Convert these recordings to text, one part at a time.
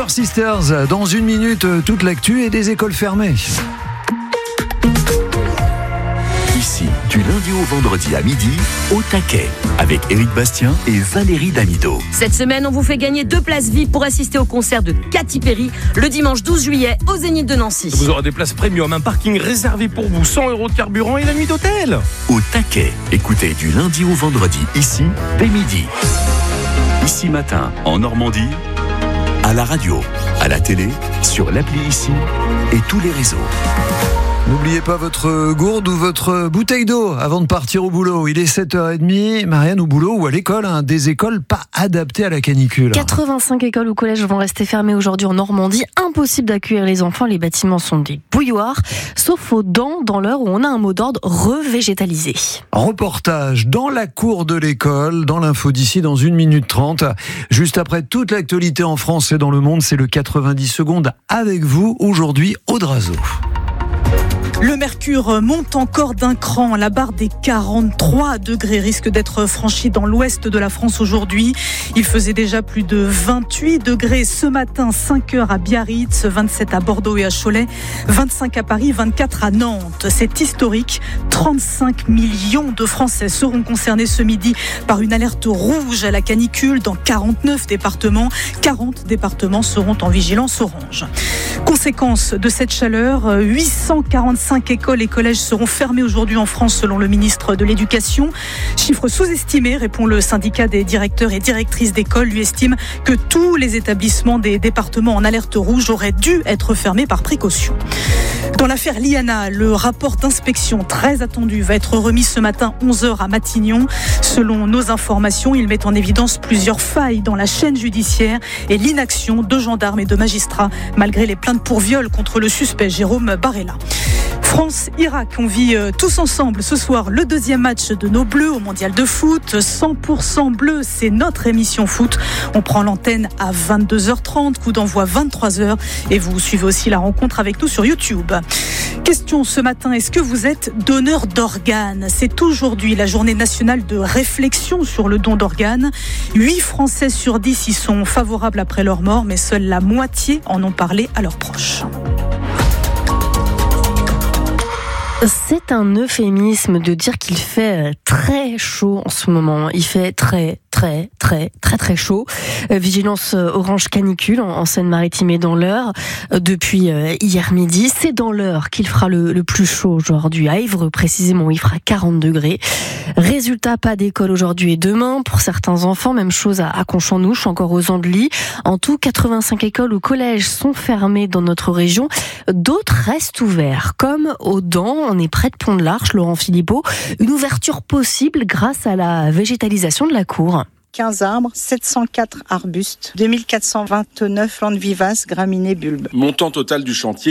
Pointer Sisters, dans une minute, toute l'actu et des écoles fermées. Ici, du lundi au vendredi à midi, au taquet, avec Éric Bastien et Valérie Damido. Cette semaine, on vous fait gagner 2 places vives pour assister au concert de Katy Perry le dimanche 12 juillet au Zénith de Nancy. Vous aurez des places premium, un parking réservé pour vous, 100 € de carburant et la nuit d'hôtel. Au taquet, écoutez du lundi au vendredi, ici, dès midi. Ici matin, en Normandie, à la radio, à la télé, sur l'appli Ici et tous les réseaux. N'oubliez pas votre gourde ou votre bouteille d'eau avant de partir au boulot. Il est 7h30. Marianne, au boulot ou à l'école, des écoles pas adaptées à la canicule. 85 écoles ou collèges vont rester fermées aujourd'hui en Normandie. Impossible d'accueillir les enfants. Les bâtiments sont des bouilloires, sauf aux dents, dans l'heure où on a un mot d'ordre: revégétaliser. Reportage dans la cour de l'école, dans l'info d'ici dans 1 minute 30. Juste après toute l'actualité en France et dans le monde, c'est le 90 secondes avec vous. Aujourd'hui, Aude Razo. Le mercure monte encore d'un cran. La barre des 43 degrés risque d'être franchie dans l'ouest de la France aujourd'hui. Il faisait déjà plus de 28 degrés ce matin, 5h à Biarritz, 27 à Bordeaux et à Cholet, 25 à Paris, 24 à Nantes. C'est historique. 35 millions de Français seront concernés ce midi par une alerte rouge à la canicule dans 49 départements. 40 départements seront en vigilance orange. Conséquence de cette chaleur, 845 écoles et collèges seront fermés aujourd'hui en France selon le ministre de l'Éducation. Chiffre sous-estimé, répond le syndicat des directeurs et directrices d'école. Lui estime que tous les établissements des départements en alerte rouge auraient dû être fermés par précaution. Dans l'affaire Liana, le rapport d'inspection très attendu va être remis ce matin 11h à Matignon. Selon nos informations, il met en évidence plusieurs failles dans la chaîne judiciaire et l'inaction de gendarmes et de magistrats malgré les plaintes pour viol contre le suspect Jérôme Barella. France-Irak, on vit tous ensemble ce soir le 2e match de nos Bleus au mondial de foot. 100% bleu, c'est notre émission foot. On prend l'antenne à 22h30, coup d'envoi 23h et vous suivez aussi la rencontre avec nous sur YouTube. Question ce matin, est-ce que vous êtes donneur d'organes ? C'est aujourd'hui la journée nationale de réflexion sur le don d'organes. 8 Français sur 10 y sont favorables après leur mort, mais seule la moitié en ont parlé à leurs proches. C'est un euphémisme de dire qu'il fait très chaud en ce moment. Il fait très chaud. Vigilance orange canicule en Seine-Maritime et dans l'Eure depuis hier midi. C'est dans l'Eure qu'il fera le plus chaud aujourd'hui. À Évreux précisément, il fera 40 degrés. Résultat, pas d'école aujourd'hui et demain pour certains enfants. Même chose à Conchamp-Nouche, encore aux Andelys. En tout, 85 écoles ou collèges sont fermés dans notre région. D'autres restent ouverts, comme au Dans. On est près de Pont-de-l'Arche, Laurent Philippot. Une ouverture possible grâce à la végétalisation de la cour. 15 arbres, 704 arbustes, 2429 plantes vivaces, graminées, bulbes. Montant total du chantier,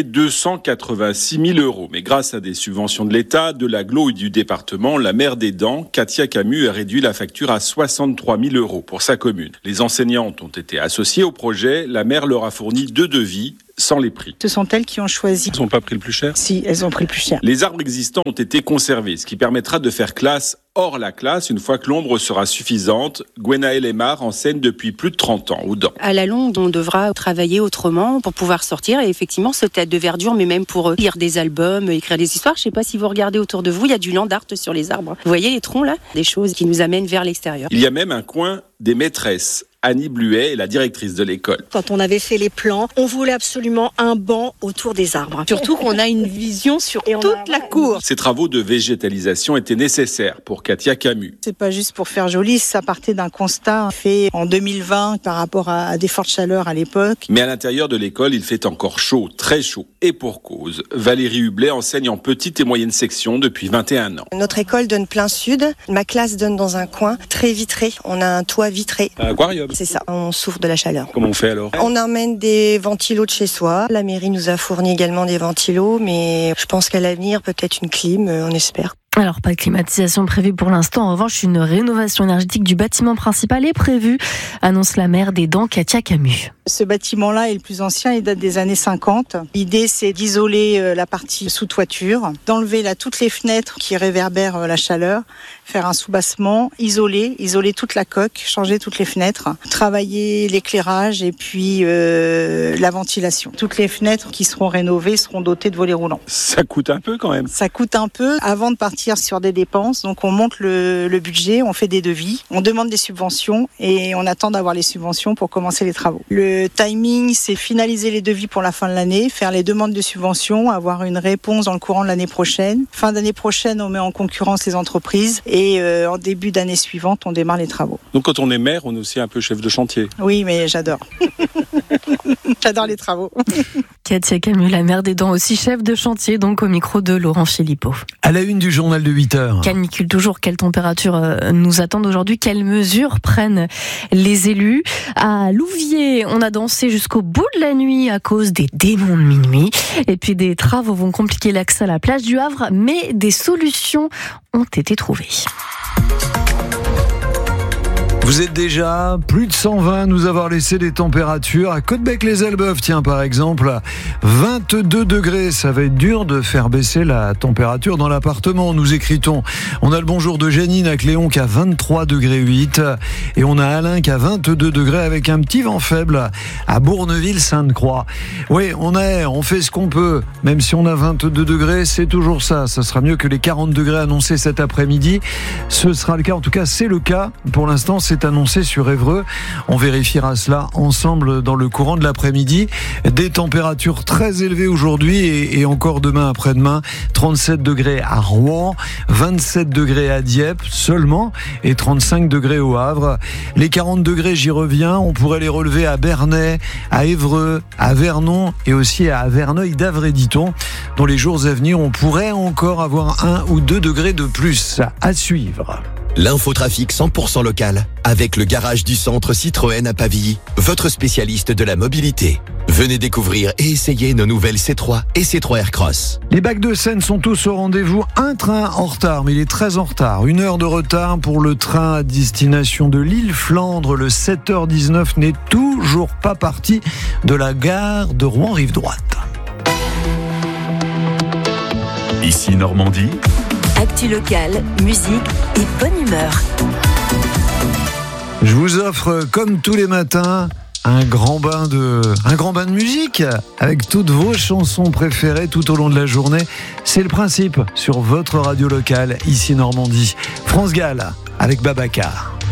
286 000 €. Mais grâce à des subventions de l'État, de l'agglo et du département, la maire des Dans, Katia Camus, a réduit la facture à 63 000 € pour sa commune. Les enseignantes ont été associées au projet. La maire leur a fourni 2 devis sans les prix. Ce sont elles qui ont choisi. Elles n'ont pas pris le plus cher ? Si, elles ont pris le plus cher. Les arbres existants ont été conservés, ce qui permettra de faire classe hors la classe une fois que l'ombre sera suffisante. Gwenaëlle Aymar enseigne depuis plus de 30 ans aux Dans. À la longue, on devra travailler autrement pour pouvoir sortir et effectivement ce tête de verdure, mais même pour lire des albums, écrire des histoires. Je ne sais pas si vous regardez autour de vous, il y a du land art sur les arbres. Vous voyez les troncs là ? Des choses qui nous amènent vers l'extérieur. Il y a même un coin des maîtresses. Annie Bluet est la directrice de l'école. Quand on avait fait les plans, on voulait absolument un banc autour des arbres. Surtout qu'on a une vision sur toute la cour. Ces travaux de végétalisation étaient nécessaires pour Katia Camus. C'est pas juste pour faire joli, ça partait d'un constat fait en 2020 par rapport à des fortes chaleurs à l'époque. Mais à l'intérieur de l'école, il fait encore chaud, très chaud, et pour cause. Valérie Hublet enseigne en petite et moyenne section depuis 21 ans. Notre école donne plein sud, ma classe donne dans un coin très vitré, on a un toit vitré. Un aquarium. C'est ça, on souffre de la chaleur. Comment on fait alors ? On emmène des ventilos de chez soi. La mairie nous a fourni également des ventilos, mais je pense qu'à l'avenir, peut-être une clim, on espère. Alors, pas de climatisation prévue pour l'instant. En revanche, une rénovation énergétique du bâtiment principal est prévue, annonce la maire des Dans, Katia Camus. Ce bâtiment-là est le plus ancien, il date des années 50. L'idée, c'est d'isoler la partie sous toiture, d'enlever là toutes les fenêtres qui réverbèrent la chaleur faire un soubassement, isoler toute la coque, changer toutes les fenêtres, travailler l'éclairage et puis la ventilation. Toutes les fenêtres qui seront rénovées seront dotées de volets roulants. Ça coûte un peu quand même. Ça coûte un peu avant de partir sur des dépenses. Donc on monte le budget, on fait des devis, on demande des subventions et on attend d'avoir les subventions pour commencer les travaux. Le timing, c'est finaliser les devis pour la fin de l'année, faire les demandes de subventions, avoir une réponse dans le courant de l'année prochaine. Fin d'année prochaine, on met en concurrence les entreprises et en début d'année suivante, on démarre les travaux. Donc quand on est maire, on est aussi un peu chef de chantier. Oui, mais j'adore. J'adore les travaux. Katia Camus, la mère des Dents, aussi chef de chantier, donc au micro de Laurent Philippot. À la une du journal de 8h. Canicule toujours, quelle température nous attendent aujourd'hui? Quelles mesures prennent les élus? À Louviers, on a dansé jusqu'au bout de la nuit à cause des démons de minuit. Et puis des travaux vont compliquer l'accès à la plage du Havre, mais des solutions ont été trouvées. Vous êtes déjà plus de 120 à nous avoir laissé des températures. À Côte-Bec-les-Elbeuf, tiens, par exemple, 22 degrés. Ça va être dur de faire baisser la température dans l'appartement, nous écrit-on. On a le bonjour de Janine à Cléon qui a 23 degrés 8. Et on a Alain qui a 22 degrés avec un petit vent faible à Bourneville-Sainte-Croix. Oui, on fait ce qu'on peut. Même si on a 22 degrés, c'est toujours ça. Ça sera mieux que les 40 degrés annoncés cet après-midi. Ce sera le cas, en tout cas, c'est le cas. Pour l'instant, c'est annoncé sur Évreux. On vérifiera cela ensemble dans le courant de l'après-midi. Des températures très élevées aujourd'hui et encore demain après-demain. 37 degrés à Rouen, 27 degrés à Dieppe seulement et 35 degrés au Havre. Les 40 degrés, j'y reviens, on pourrait les relever à Bernay, à Évreux, à Vernon et aussi à Verneuil-d'Avray, dit-on. Dans les jours à venir, on pourrait encore avoir 1 ou 2 degrés de plus à suivre. L'infotrafic 100% local avec le garage du centre Citroën à Pavilly, votre spécialiste de la mobilité. Venez découvrir et essayer nos nouvelles C3 et C3 Aircross. Les bacs de Seine sont tous au rendez-vous. Un train en retard, mais il est très en retard. 1 heure de retard pour le train à destination de Lille-Flandre. Le 7h19 n'est toujours pas parti de la gare de Rouen-Rive-Droite. Ici Normandie. Actu locale, musique et bonne humeur. Je vous offre, comme tous les matins, un grand bain de musique avec toutes vos chansons préférées tout au long de la journée. C'est le principe sur votre radio locale, ici Normandie. France Gall avec Babacar.